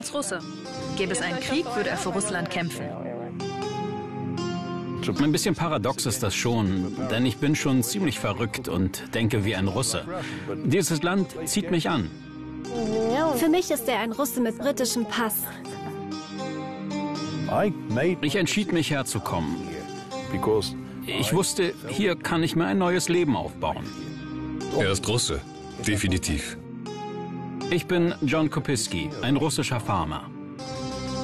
Als Russe. Gäbe es einen Krieg, würde er für Russland kämpfen. Ein bisschen paradox ist das schon, denn ich bin schon ziemlich verrückt und denke wie ein Russe. Dieses Land zieht mich an. Für mich ist er ein Russe mit britischem Pass. Ich entschied mich herzukommen. Ich wusste, hier kann ich mir ein neues Leben aufbauen. Er ist Russe, definitiv. Ich bin John Kopiski, ein russischer Farmer.